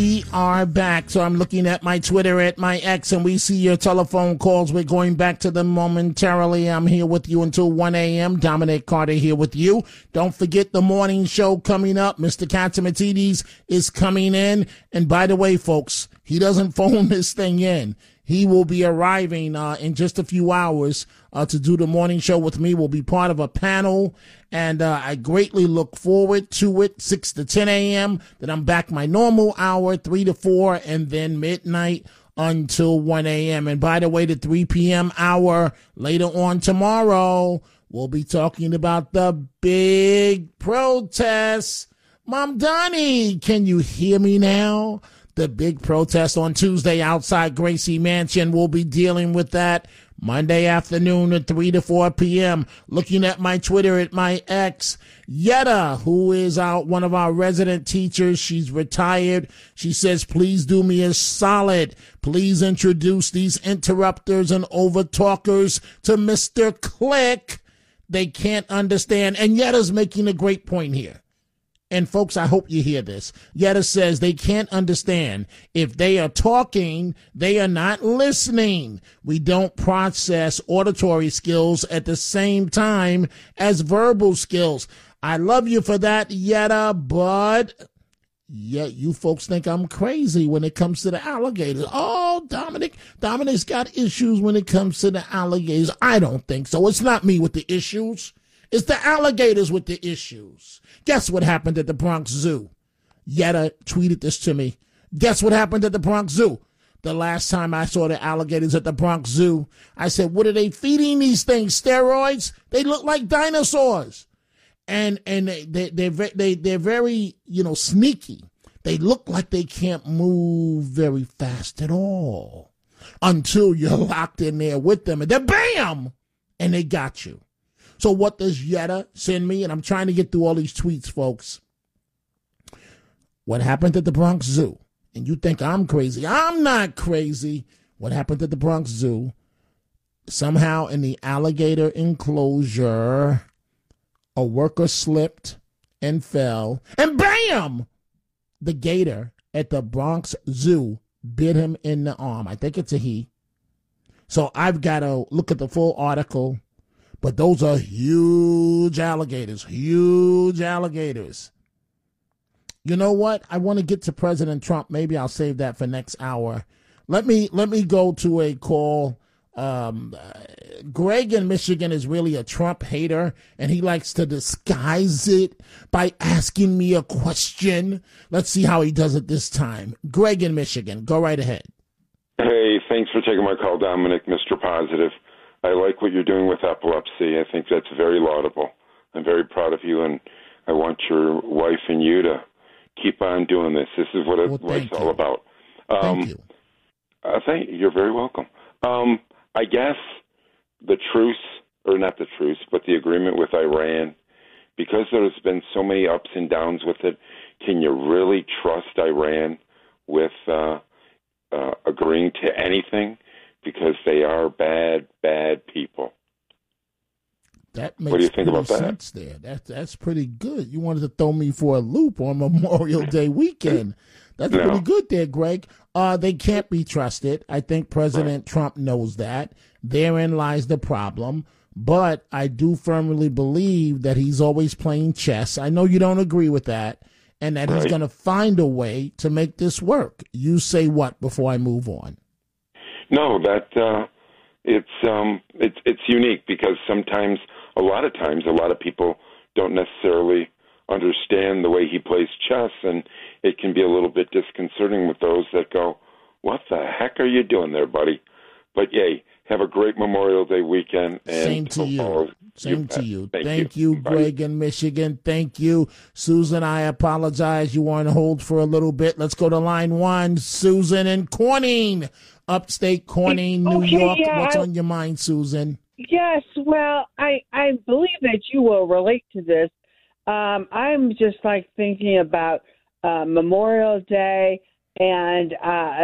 We are back. So I'm looking at my Twitter, at my X, and we see your telephone calls. We're going back to them momentarily. I'm here with you until 1 a.m. Dominic Carter here with you. Don't forget the morning show coming up. Mr. Catsimatidis is coming in. And by the way, folks, he doesn't phone this thing in. He will be arriving in just a few hours to do the morning show with me. We'll be part of a panel, and I greatly look forward to it. 6 to 10 a.m. Then I'm back my normal hour, 3 to 4, and then midnight until 1 a.m. And by the way, the 3 p.m. hour later on tomorrow, we'll be talking about the big protests. Mom Donnie, can you hear me now? The big protest on Tuesday outside Gracie Mansion. We'll be dealing with that Monday afternoon at 3 to 4 p.m. Looking at my Twitter, at my X, Yetta, who is one of our resident teachers. She's retired. She says, please do me a solid. Please introduce these interrupters and overtalkers to Mr. Click. They can't understand. And Yetta's making a great point here. And folks, I hope you hear this. Yetta says they can't understand. If they are talking, they are not listening. We don't process auditory skills at the same time as verbal skills. I love you for that, Yetta, but yet you folks think I'm crazy when it comes to the alligators. Oh, Dominic's got issues when it comes to the alligators. I don't think so. It's not me with the issues. It's the alligators with the issues. Guess what happened at the Bronx Zoo? Yetta tweeted this to me. Guess what happened at the Bronx Zoo? The last time I saw the alligators at the Bronx Zoo, I said, what are they feeding these things? Steroids? They look like dinosaurs. And they're very, sneaky. They look like they can't move very fast at all until you're locked in there with them. And then bam! And they got you. So what does Yetta send me? And I'm trying to get through all these tweets, folks. What happened at the Bronx Zoo? And you think I'm crazy. I'm not crazy. What happened at the Bronx Zoo? Somehow in the alligator enclosure, a worker slipped and fell. And bam! The gator at the Bronx Zoo bit him in the arm. I think it's a he. So I've got to look at the full article. But those are huge alligators, huge alligators. You know what? I want to get to President Trump. Maybe I'll save that for next hour. Let me go to a call. Greg in Michigan is really a Trump hater, and he likes to disguise it by asking me a question. Let's see how he does it this time. Greg in Michigan, go right ahead. Hey, thanks for taking my call, Dominic, Mr. Positive. I like what you're doing with epilepsy. I think that's very laudable. I'm very proud of you, and I want your wife and you to keep on doing this. This is what it's all about. Thank you. You're very welcome. I guess the truce, or not the truce, but the agreement with Iran, because there's been so many ups and downs with it, can you really trust Iran with agreeing to anything? Because they are bad, bad people. That makes what do you think about sense there. That's pretty good. You wanted to throw me for a loop on Memorial Day weekend. That's pretty good there, Greg. They can't be trusted. I think President Trump knows that. Therein lies the problem. But I do firmly believe that he's always playing chess. I know you don't agree with that. And that he's going to find a way to make this work. You say what before I move on? No, that it's unique because a lot of people don't necessarily understand the way he plays chess, and it can be a little bit disconcerting with those that go, "What the heck are you doing there, buddy?" But yay, have a great Memorial Day weekend. And Same to you. Same to you. Thank you, Bye. Greg in Michigan. Thank you, Susan. I apologize. You were on hold for a little bit. Let's go to line one. Susan in Corning. Upstate Corning, New York. What's on your mind, Susan? Yes, well, I believe that you will relate to this. I'm just thinking about Memorial Day and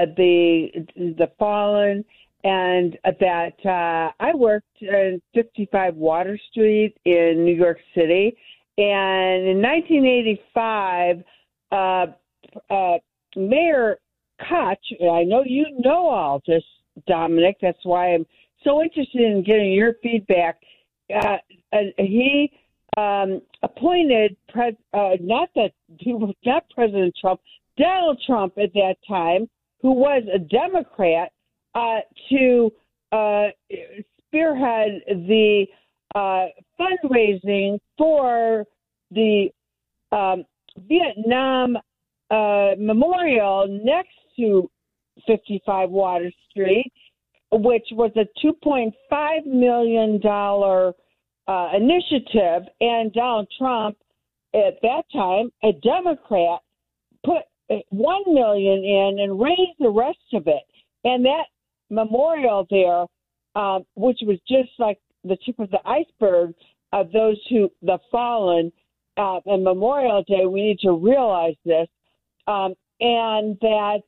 the fallen, and that I worked at 55 Water Street in New York City, and in 1985, Mayor Koch, and I know you know all this, Dominic. That's why I'm so interested in getting your feedback. He appointed not President Trump, Donald Trump at that time, who was a Democrat, to spearhead the fundraising for the Vietnam Memorial next to 55 Water Street, which was a $2.5 million initiative. And Donald Trump, at that time, a Democrat, put $1 million in and raised the rest of it. And that memorial there, which was just like the tip of the iceberg of those the fallen, and Memorial Day, we need to realize this, and that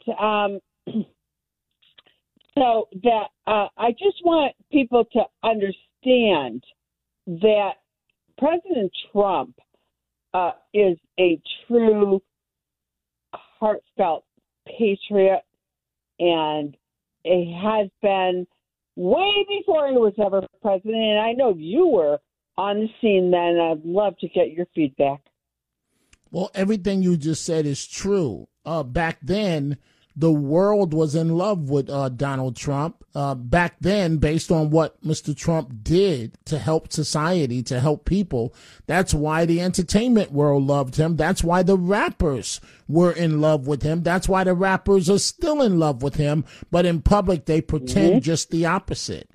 so that I just want people to understand that President Trump is a true heartfelt patriot, and it has been way before he was ever president. And I know you were on the scene then. I'd love to get your feedback. Well, everything you just said is true. Back then, the world was in love with Donald Trump. Back then, based on what Mr. Trump did to help society, to help people, that's why the entertainment world loved him. That's why the rappers were in love with him. That's why the rappers are still in love with him. But in public, they pretend just the opposite.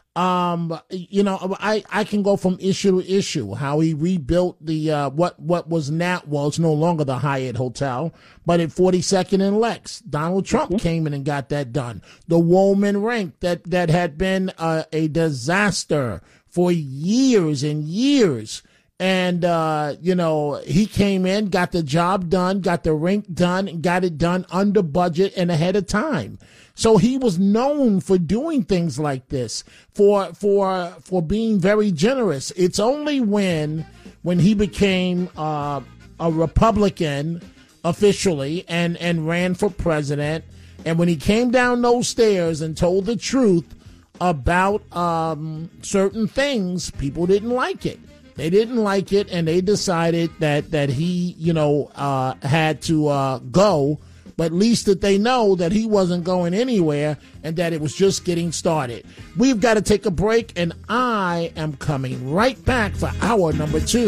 I can go from issue to issue, how he rebuilt the, what was now, well, it's no longer the Hyatt Hotel, but at 42nd and Lex, Donald Trump came in and got that done. The Woolman Rink that had been a disaster for years and years. And, he came in, got the job done, got the rink done, and got it done under budget and ahead of time. So he was known for doing things like this, for being very generous. It's only when he became a Republican officially and ran for president, and when he came down those stairs and told the truth about certain things, people didn't like it. They didn't like it, and they decided that he, had to go. But at least that they know that he wasn't going anywhere and that it was just getting started. We've got to take a break, and I am coming right back for hour number 2.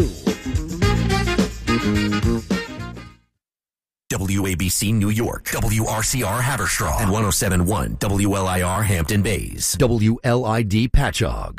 WABC New York, WRCR Haverstraw, and 107.1 WLIR Hampton Bays, WLID Patchogue.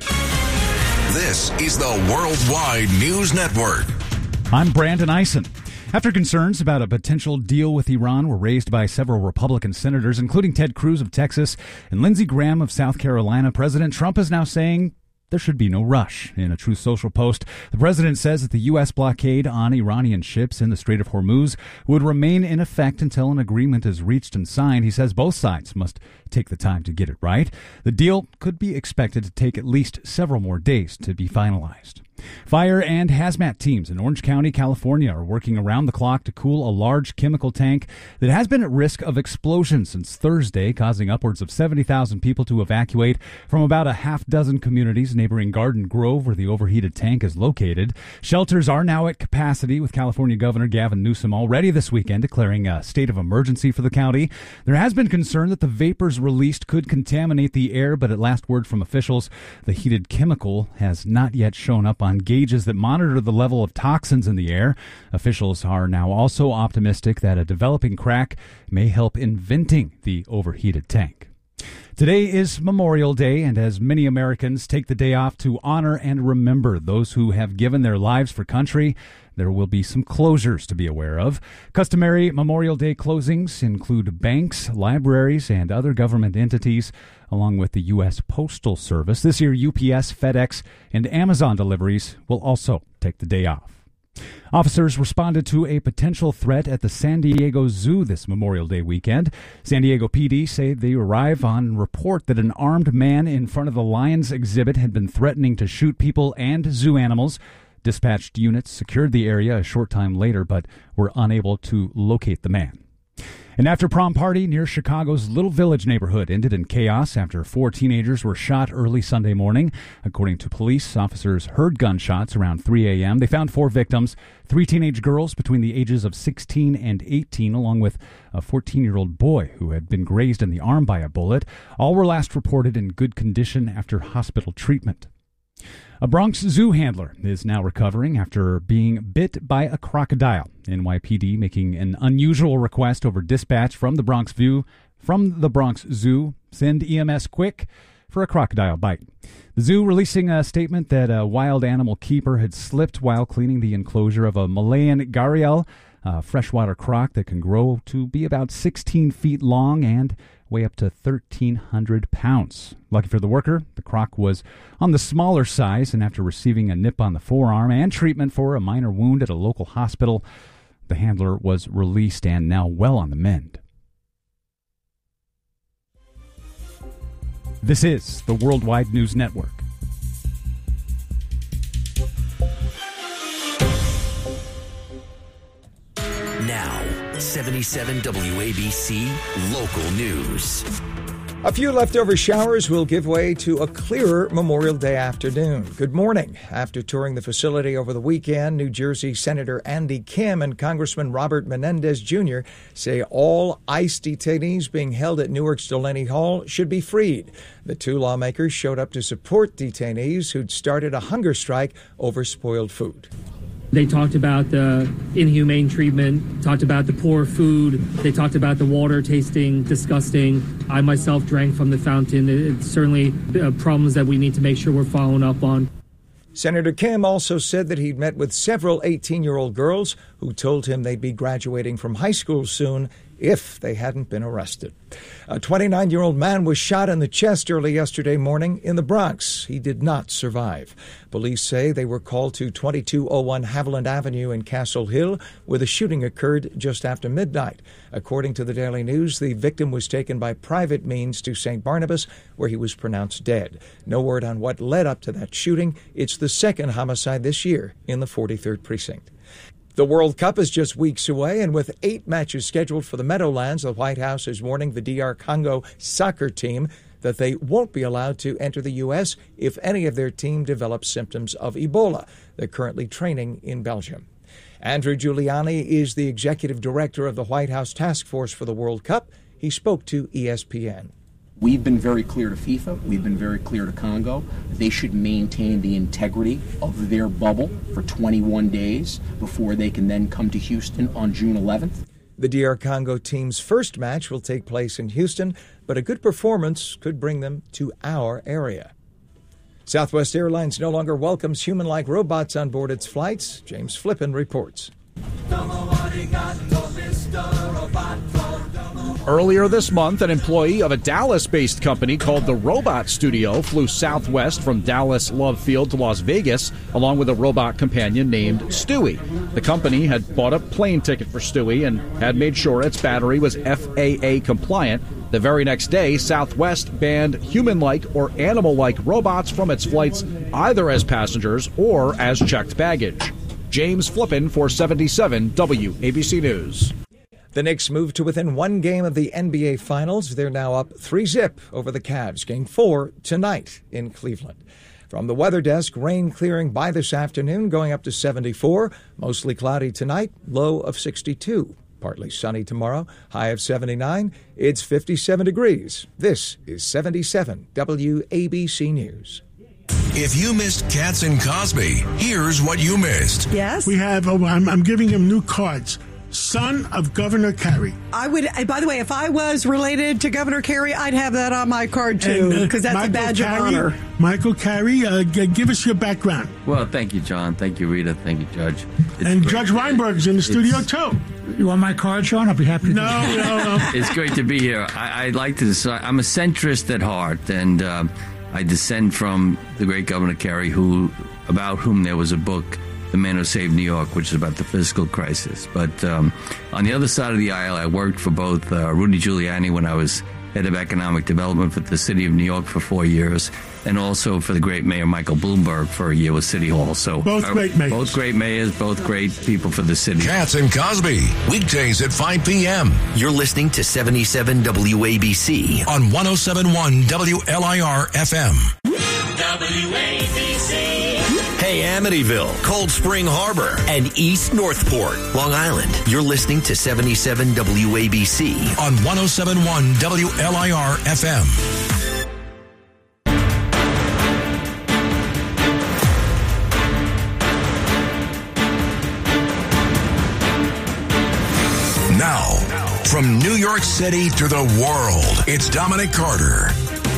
This is the Worldwide News Network. I'm Brandon Eisen. After concerns about a potential deal with Iran were raised by several Republican senators, including Ted Cruz of Texas and Lindsey Graham of South Carolina, President Trump is now saying there should be no rush. In a Truth Social post, the president says that the U.S. blockade on Iranian ships in the Strait of Hormuz would remain in effect until an agreement is reached and signed. He says both sides must take the time to get it right. The deal could be expected to take at least several more days to be finalized. Fire and hazmat teams in Orange County, California are working around the clock to cool a large chemical tank that has been at risk of explosion since Thursday, causing upwards of 70,000 people to evacuate from about a half dozen communities neighboring Garden Grove, where the overheated tank is located. Shelters are now at capacity, with California Governor Gavin Newsom already this weekend declaring a state of emergency for the county. There has been concern that the vapors released could contaminate the air, but at last word from officials, the heated chemical has not yet shown up on gauges that monitor the level of toxins in the air. Officials are now also optimistic that a developing crack may help in venting the overheated tank. Today is Memorial Day, and as many Americans take the day off to honor and remember those who have given their lives for country, there will be some closures to be aware of. Customary Memorial Day closings include banks, libraries, and other government entities, along with the U.S. Postal Service. This year, UPS, FedEx, and Amazon deliveries will also take the day off. Officers responded to a potential threat at the San Diego Zoo this Memorial Day weekend. San Diego PD say they arrive on report that an armed man in front of the Lions exhibit had been threatening to shoot people and zoo animals. Dispatched units secured the area a short time later, but were unable to locate the man. An after-prom party near Chicago's Little Village neighborhood ended in chaos after 4 teenagers were shot early Sunday morning. According to police, officers heard gunshots around 3 a.m. They found 4 victims, 3 teenage girls between the ages of 16 and 18, along with a 14-year-old boy who had been grazed in the arm by a bullet. All were last reported in good condition after hospital treatment. A Bronx zoo handler is now recovering after being bit by a crocodile. NYPD making an unusual request over dispatch from the Bronx Zoo. Send EMS quick for a crocodile bite. The zoo releasing a statement that a wild animal keeper had slipped while cleaning the enclosure of a Malayan gharial, a freshwater croc that can grow to be about 16 feet long and weigh up to 1,300 pounds. Lucky for the worker, the croc was on the smaller size, and after receiving a nip on the forearm and treatment for a minor wound at a local hospital, the handler was released and now well on the mend. This is the Worldwide News Network. Now, 77 WABC Local News. A few leftover showers will give way to a clearer Memorial Day afternoon. Good morning. After touring the facility over the weekend, New Jersey Senator Andy Kim and Congressman Robert Menendez Jr. say all ICE detainees being held at Newark's Delaney Hall should be freed. The 2 lawmakers showed up to support detainees who'd started a hunger strike over spoiled food. They talked about the inhumane treatment, talked about the poor food, they talked about the water tasting disgusting. I myself drank from the fountain. It's certainly problems that we need to make sure we're following up on. Senator Kim also said that he'd met with several 18-year-old girls who told him they'd be graduating from high school soon if they hadn't been arrested. A 29-year-old man was shot in the chest early yesterday morning in the Bronx. He did not survive. Police say they were called to 2201 Haviland Avenue in Castle Hill, where the shooting occurred just after midnight. According to the Daily News, the victim was taken by private means to St. Barnabas, where he was pronounced dead. No word on what led up to that shooting. It's the second homicide this year in the 43rd Precinct. The World Cup is just weeks away, and with 8 matches scheduled for the Meadowlands, the White House is warning the DR Congo soccer team that they won't be allowed to enter the U.S. if any of their team develops symptoms of Ebola. They're currently training in Belgium. Andrew Giuliani is the executive director of the White House Task Force for the World Cup. He spoke to ESPN. We've been very clear to FIFA, we've been very clear to Congo. They should maintain the integrity of their bubble for 21 days before they can then come to Houston on June 11th. The DR Congo team's first match will take place in Houston, but a good performance could bring them to our area. Southwest Airlines no longer welcomes human-like robots on board its flights. James Flippen reports. Earlier this month, an employee of a Dallas-based company called the Robot Studio flew Southwest from Dallas Love Field to Las Vegas, along with a robot companion named Stewie. The company had bought a plane ticket for Stewie and had made sure its battery was FAA compliant. The very next day, Southwest banned human-like or animal-like robots from its flights, either as passengers or as checked baggage. James Flippen for 77 WABC News. The Knicks moved to within 1 game of the NBA Finals. They're now up 3-0 over the Cavs. Game 4 tonight in Cleveland. From the weather desk, rain clearing by this afternoon, going up to 74. Mostly cloudy tonight, low of 62. Partly sunny tomorrow, high of 79. It's 57 degrees. This is 77 WABC News. If you missed Katz and Cosby, here's what you missed. Yes? We have, I'm giving him new cards. Son of Governor Carey. I would, by the way, if I was related to Governor Carey, I'd have that on my card too, because that's Michael a badge of honor. Michael Carey, give us your background. Well, thank you, John. Thank you, Rita. Thank you, Judge. And Judge Weinberg's in the studio too. You want my card, Sean? I'll be happy to do it. No. It's great to be here. I'd like to decide. I'm a centrist at heart, and I descend from the great Governor Carey, about whom there was a book, The Man Who Saved New York, which is about the fiscal crisis. But on the other side of the aisle, I worked for both Rudy Giuliani when I was head of economic development for the city of New York for 4 years, and also for the great Mayor Michael Bloomberg for a year with City Hall. So both great mayors. Both great mayors, both great people for the city. Katz and Cosby, weekdays at 5 p.m. You're listening to 77 WABC on 107.1 WLIR FM. WABC. Hey, Amityville, Cold Spring Harbor, and East Northport, Long Island. You're listening to 77 WABC on 107.1 WLIR FM. Now, from New York City to the world, it's Dominic Carter.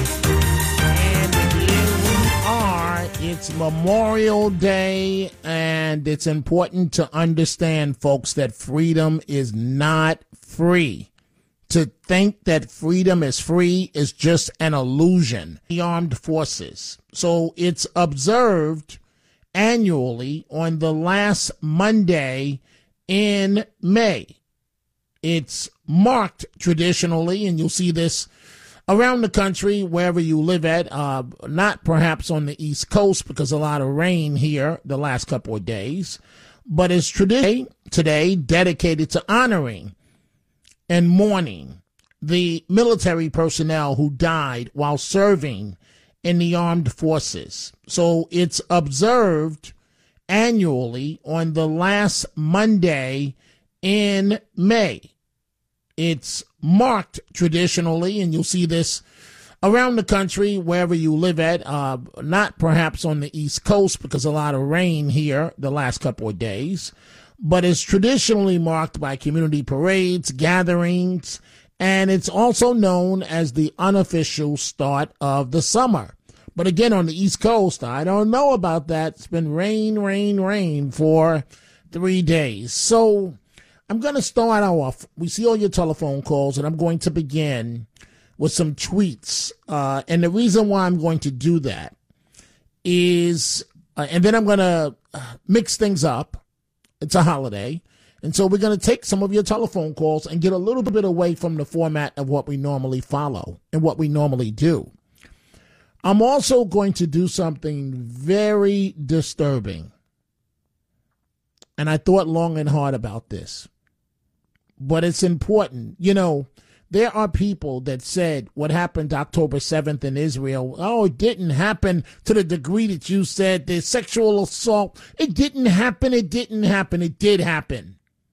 It's Memorial Day, and it's important to understand, folks, that freedom is not free. To think that freedom is free is just an illusion. The armed forces. So it's observed annually on the last Monday in May. It's marked traditionally, and you'll see this around the country, wherever you live at, not perhaps on the East Coast because a lot of rain here the last couple of days, but it's today dedicated to honoring and mourning the military personnel who died while serving in the armed forces. So it's observed annually on the last Monday in May. It's marked traditionally, and you'll see this around the country, wherever you live at, not perhaps on the East Coast because a lot of rain here the last couple of days, but it's traditionally marked by community parades, gatherings, and it's also known as the unofficial start of the summer. But again, on the East Coast, I don't know about that. It's been rain for 3 days. So I'm going to start off. We see all your telephone calls, and I'm going to begin with some tweets. And the reason why I'm going to do that is, and then I'm going to mix things up. It's a holiday. And so we're going to take some of your telephone calls and get a little bit away from the format of what we normally follow and what we normally do. I'm also going to do something very disturbing. And I thought long and hard about this. But it's important. You know, there are people that said what happened October 7th in Israel, oh, it didn't happen to the degree that you said, the sexual assault. It didn't happen. It did happen.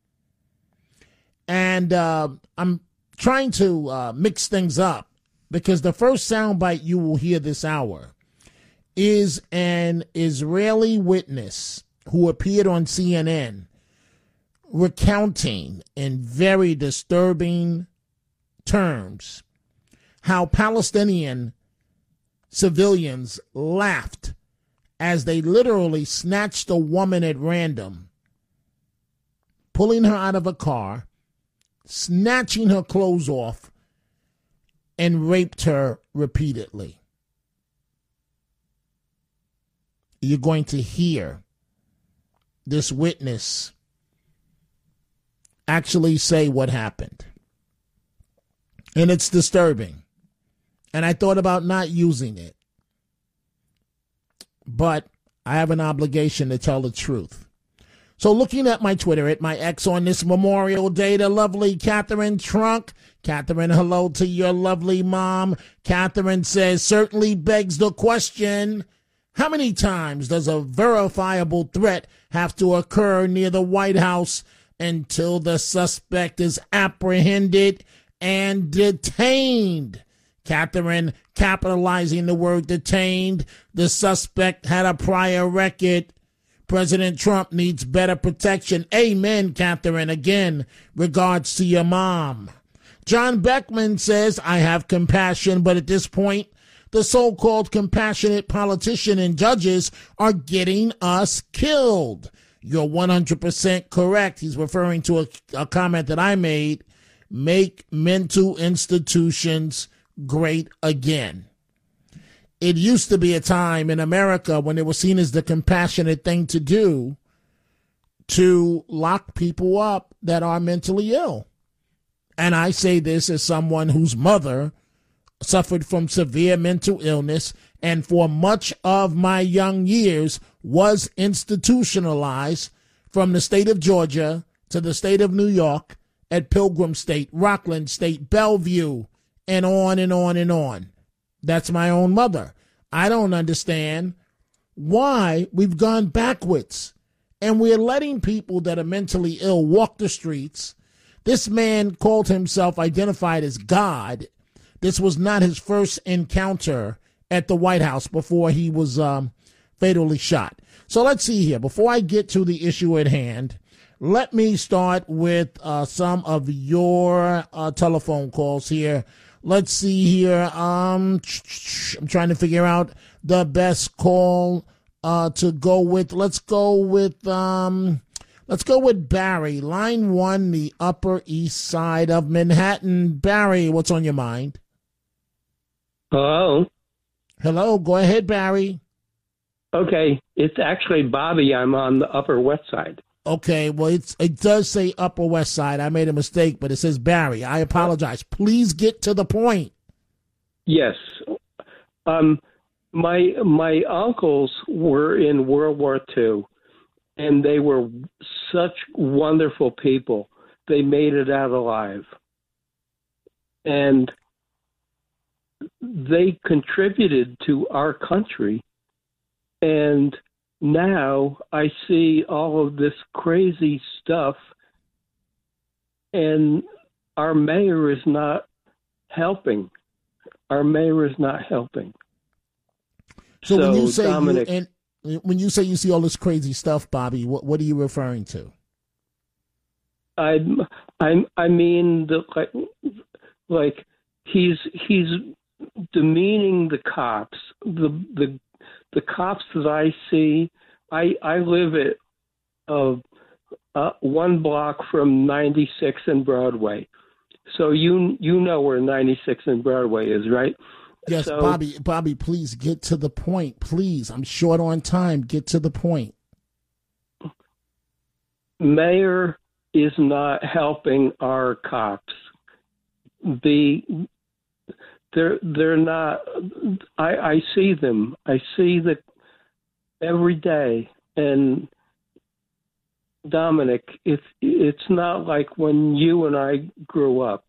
And I'm trying to mix things up because the first soundbite you will hear this hour is an Israeli witness who appeared on CNN recounting in very disturbing terms how Palestinian civilians laughed as they literally snatched a woman at random, pulling her out of a car, snatching her clothes off, and raped her repeatedly. You're going to hear this witness actually say what happened. And it's disturbing. And I thought about not using it. But I have an obligation to tell the truth. So looking at my Twitter, at my ex on this Memorial Day, the lovely Catherine Trunk. Catherine, hello to your lovely mom. Catherine says, certainly begs the question, how many times does a verifiable threat have to occur near the White House until the suspect is apprehended and detained? Catherine, capitalizing the word detained, the suspect had a prior record. President Trump needs better protection. Amen, Catherine. Again, regards to your mom. John Beckman says, I have compassion, but at this point, the so-called compassionate politicians and judges are getting us killed. You're 100% correct. He's referring to a comment that I made. Make mental institutions great again. It used to be a time in America when it was seen as the compassionate thing to do to lock people up that are mentally ill. And I say this as someone whose mother suffered from severe mental illness, and for much of my young years was institutionalized from the state of Georgia to the state of New York at Pilgrim State, Rockland State, Bellevue, and on and on and on. That's my own mother. I don't understand why we've gone backwards and we're letting people that are mentally ill walk the streets. This man called himself, identified as God. This was not his first encounter at the White House before he was fatally shot. So let's see here. Before I get to the issue at hand, let me start with some of your telephone calls here. Let's see here. I'm trying to figure out the best call to go with. Let's go with Barry, line 1, the Upper East Side of Manhattan. Barry, what's on your mind? Hello. Hello. Go ahead, Barry. Okay, it's actually Bobby. I'm on the Upper West Side. Okay, well, it does say Upper West Side. I made a mistake, but it says Barry. I apologize. Please get to the point. Yes. My uncles were in World War II, and they were such wonderful people. They made it out alive. And they contributed to our country. And now I see all of this crazy stuff, and our mayor is not helping. Our mayor is not helping. So when you say Dominic, when you say you see all this crazy stuff, Bobby, what are you referring to? I mean, like he's demeaning the cops. The cops that I see, I live at 1 block from 96 and Broadway. So you know where 96 and Broadway is, right? Yes, so, Bobby, please get to the point. Please, I'm short on time. Get to the point. Mayor is not helping our cops. They're not. I see them. I see that every day. And Dominic, it's not like when you and I grew up.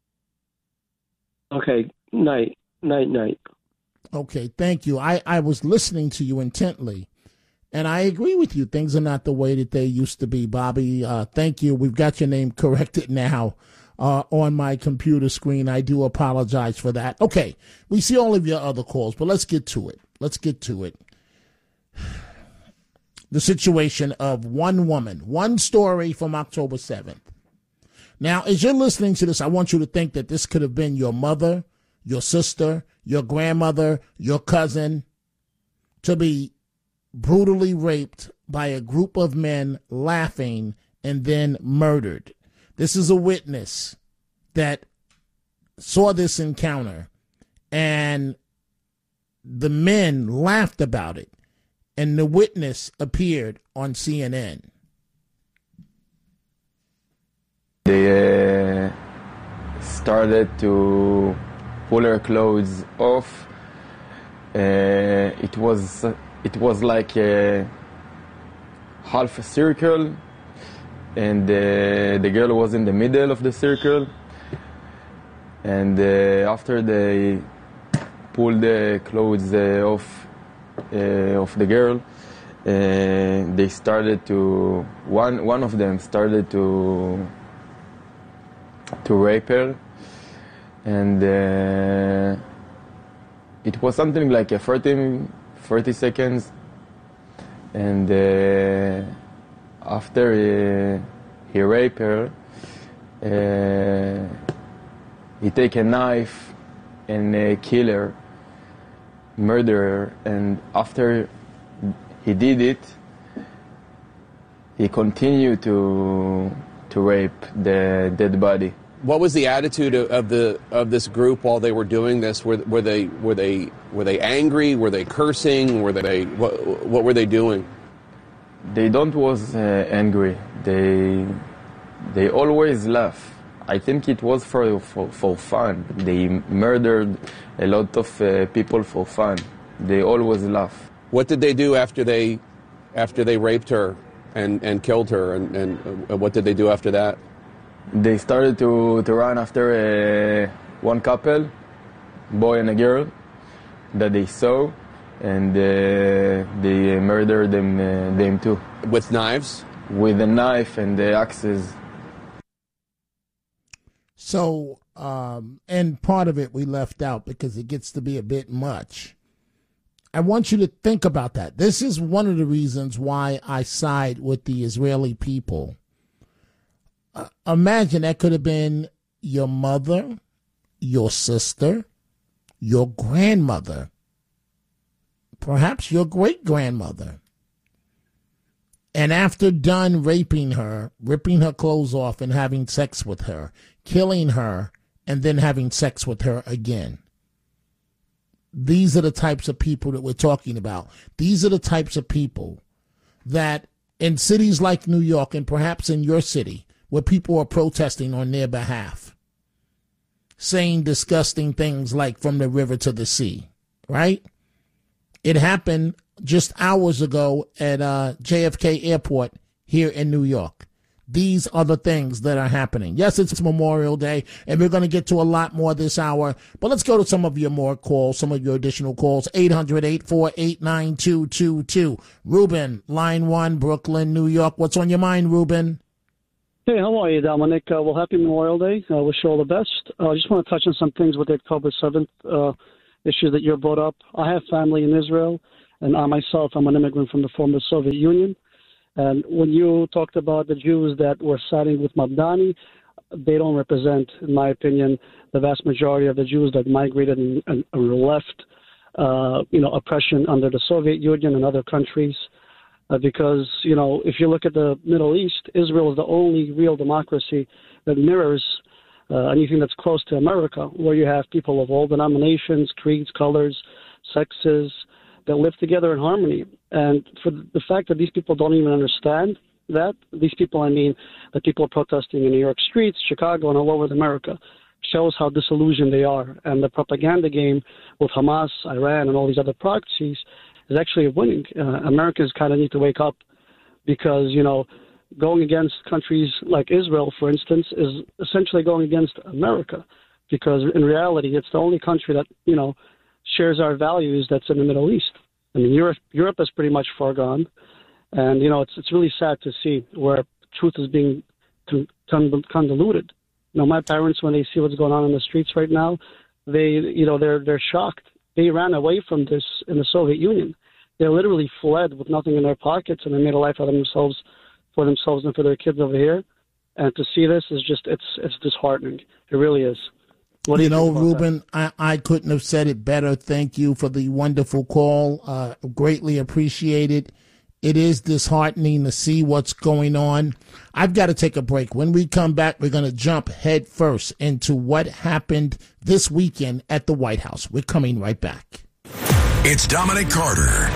Okay, night. Okay, thank you. I was listening to you intently, and I agree with you. Things are not the way that they used to be, Bobby. Thank you. We've got your name corrected now on my computer screen. I do apologize for that. Okay, we see all of your other calls, but let's get to it. The situation of one woman, one story from October 7th. Now, as you're listening to this, I want you to think that this could have been your mother, your sister, your grandmother, your cousin, to be brutally raped by a group of men laughing and then murdered. This is a witness that saw this encounter, and the men laughed about it, and the witness appeared on CNN. They started to pull her clothes off. It was like a half a circle, and the girl was in the middle of the circle. And after they pulled the clothes off the girl, they started to one of them started to rape her. And it was something like a 30 seconds. And after he raped her, he take a knife and kill her, murder her. And after he did it, he continued to rape the dead body. What was the attitude of this group while they were doing this? Were they angry? Were they cursing? What were they doing? They don't was angry. They always laugh. I think it was for fun. They murdered a lot of people for fun. They always laugh. What did they do after they raped her and killed her? And what did they do after that? They started to run after one couple, boy and a girl, that they saw, and they murdered them too. With knives? With a knife and the axes. So, and part of it we left out because it gets to be a bit much. I want you to think about that. This is one of the reasons why I side with the Israeli people. Imagine that could have been your mother, your sister, your grandmother, perhaps your great-grandmother. And after done raping her, ripping her clothes off and having sex with her, killing her, and then having sex with her again. These are the types of people that we're talking about. These are the types of people that in cities like New York and perhaps in your city, where people are protesting on their behalf, saying disgusting things like from the river to the sea, right? It happened just hours ago at JFK Airport here in New York. These are the things that are happening. Yes, it's Memorial Day, and we're going to get to a lot more this hour. But let's go to some of your more calls, some of your additional calls. 800-848-9222. Ruben, line 1, Brooklyn, New York. What's on your mind, Ruben? Hey, how are you, Dominic? Well, happy Memorial Day. Wish you all the best. I just want to touch on some things with the October 7th issue that you brought up. I have family in Israel, and I myself, I'm an immigrant from the former Soviet Union. And when you talked about the Jews that were siding with Mamdani, they don't represent, in my opinion, the vast majority of the Jews that migrated and left, oppression under the Soviet Union and other countries. Because, if you look at the Middle East, Israel is the only real democracy that mirrors anything that's close to America, where you have people of all denominations, creeds, colors, sexes, that live together in harmony. And for the fact that these people don't even understand that, these people, the people protesting in New York streets, Chicago, and all over America, shows how disillusioned they are. And the propaganda game with Hamas, Iran, and all these other proxies is actually winning. Americans kind of need to wake up because, going against countries like Israel, for instance, is essentially going against America because in reality, it's the only country that, shares our values that's in the Middle East. Europe is pretty much far gone. And, it's really sad to see where truth is being convoluted. My parents, when they see what's going on in the streets right now, they're shocked. They ran away from this in the Soviet Union. They literally fled with nothing in their pockets, and they made a life out of themselves and for their kids over here. And to see this is just, it's disheartening. It really is. What do you think about Ruben, I couldn't have said it better. Thank you for the wonderful call. Greatly appreciated. It is disheartening to see what's going on. I've got to take a break. When we come back, we're going to jump head first into what happened this weekend at the White House. We're coming right back. It's Dominic Carter.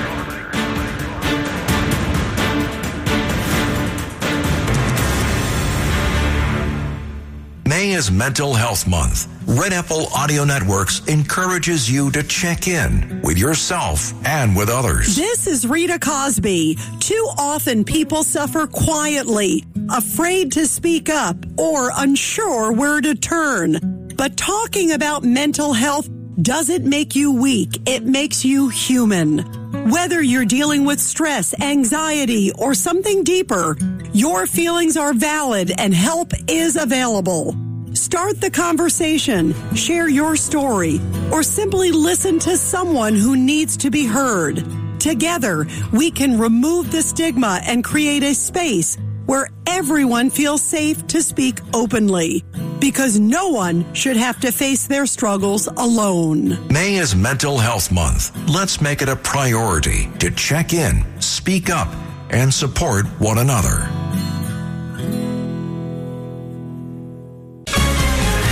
May is Mental Health Month. Red Apple Audio Networks encourages you to check in with yourself and with others. This is Rita Cosby. Too often people suffer quietly, afraid to speak up, or unsure where to turn. But talking about mental health doesn't make you weak. It makes you human. Whether you're dealing with stress, anxiety, or something deeper, your feelings are valid and help is available. Start the conversation, share your story, or simply listen to someone who needs to be heard. Together, we can remove the stigma and create a space where everyone feels safe to speak openly, because no one should have to face their struggles alone. May is Mental Health Month. Let's make it a priority to check in, speak up, and support one another.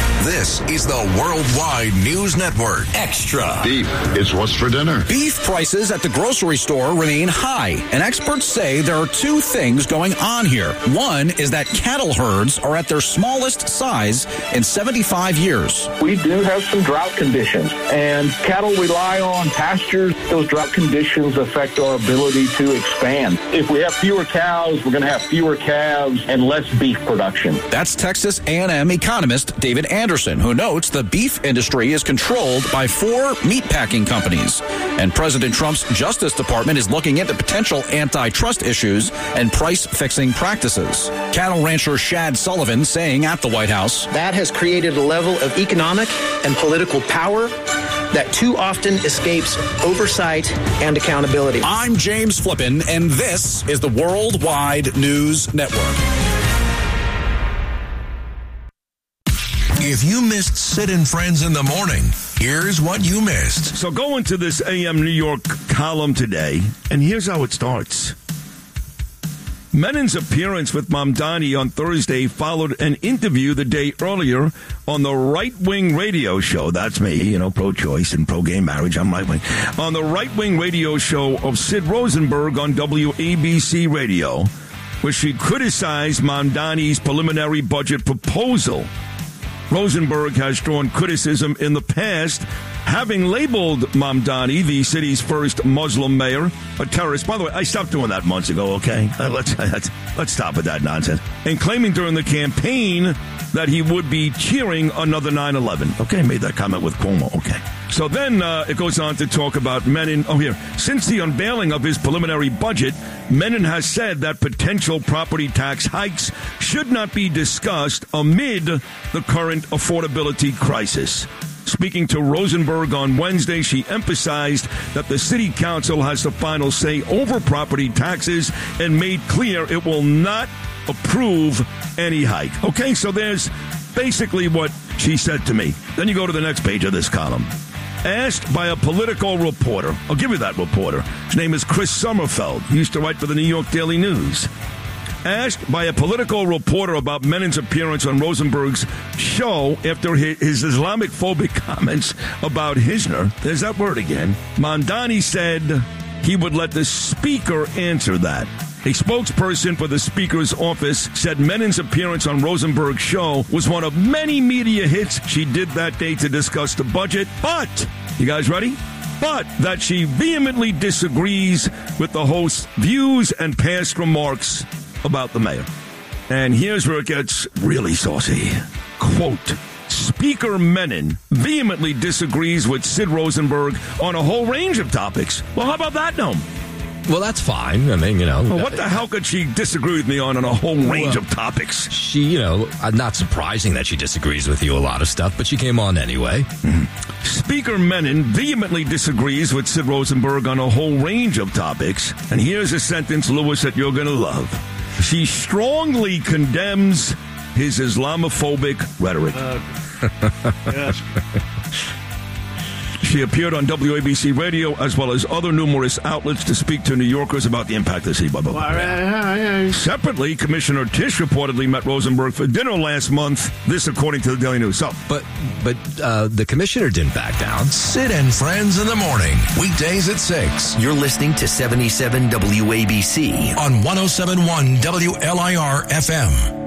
This is the Worldwide News Network. Extra. Beef is what's for dinner. Beef prices at the grocery store remain high, and experts say there are two things going on here. One is that cattle herds are at their smallest size in 75 years. We do have some drought conditions, and cattle rely on pastures. Those drought conditions affect our ability to expand. If we have fewer cows, we're going to have fewer calves and less beef production. That's Texas A&M economist David Anderson, who notes the beef industry is controlled by 4 meatpacking companies. And President Trump's Justice Department is looking into potential antitrust issues and price-fixing practices. Cattle rancher Shad Sullivan saying at the White House, that has created a level of economic and political power that too often escapes oversight and accountability. I'm James Flippin, and this is the Worldwide News Network. If you missed Sid and Friends in the morning, here's what you missed. So go into this AM New York column today, and here's how it starts. Menin's appearance with Mamdani on Thursday followed an interview the day earlier on the right-wing radio show. That's me, pro-choice and pro-gay marriage. I'm right-wing. On the right-wing radio show of Sid Rosenberg on WABC Radio, where she criticized Mamdani's preliminary budget proposal. Rosenberg has drawn criticism in the past, having labeled Mamdani, the city's first Muslim mayor, a terrorist. By the way, I stopped doing that months ago, okay? Let's stop with that nonsense. And claiming during the campaign that he would be cheering another 9/11. Okay, made that comment with Cuomo, okay. So then it goes on to talk about Menin. Oh, here. Since the unveiling of his preliminary budget, Menin has said that potential property tax hikes should not be discussed amid the current affordability crisis. Speaking to Rosenberg on Wednesday, she emphasized that the city council has the final say over property taxes and made clear it will not approve any hike. Okay, so there's basically what she said to me. Then you go to the next page of this column. Asked by a political reporter, I'll give you that reporter. His name is Chris Sommerfeld. He used to write for the New York Daily News. Asked by a political reporter about Menin's appearance on Rosenberg's show after his Islamic-phobic comments about Hisner, there's that word again, Mamdani said he would let the speaker answer that. A spokesperson for the speaker's office said Menin's appearance on Rosenberg's show was one of many media hits she did that day to discuss the budget, but, you guys ready? But that she vehemently disagrees with the host's views and past remarks about the mayor. And here's where it gets really saucy. Quote, Speaker Menin vehemently disagrees with Sid Rosenberg on a whole range of topics. Well, how about that, Noam? Well, that's fine. I mean, Well, what the hell could she disagree with me on a whole range of topics? She, not surprising that she disagrees with you a lot of stuff, but she came on anyway. Mm-hmm. Speaker Menin vehemently disagrees with Sid Rosenberg on a whole range of topics. And here's a sentence, Lewis, that you're going to love. She strongly condemns his Islamophobic rhetoric. Yes. She appeared on WABC Radio as well as other numerous outlets to speak to New Yorkers about the impact of the city. Separately, Commissioner Tisch reportedly met Rosenberg for dinner last month. This, according to the Daily News. So, but the commissioner didn't back down. Sid and Friends in the morning, weekdays at 6. You're listening to 77 WABC on 107.1 WLIR FM.